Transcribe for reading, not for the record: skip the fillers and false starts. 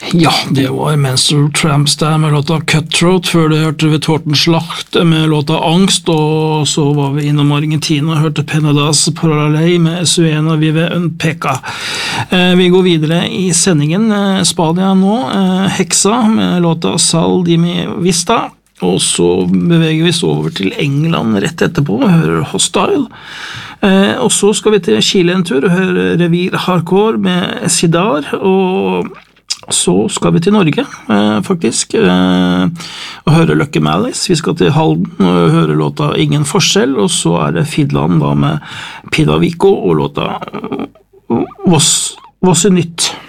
Ja, det var Menstrual Tramps der med låta Cutthroat, før det hørte vi Torten Slagt med låta Angst, og så var vi innom Argentina og hørte Penadas Paralei med Suena Vive Unpeca. Vi går videre i sendingen, Spania nå, Hexa med låta Sal di mi vista, og så beveger vi oss over til England rett etterpå og hører Hostile. Og så skal vi til Chile en tur og høre Revir Hardcore med Sidar, og så skal vi til Norge, faktisk, og høre Lucky Malice. Vi skal til Halden og høre låta Ingen forskjell, og så det Fidland da med Pida Vico og låta Voss nytt.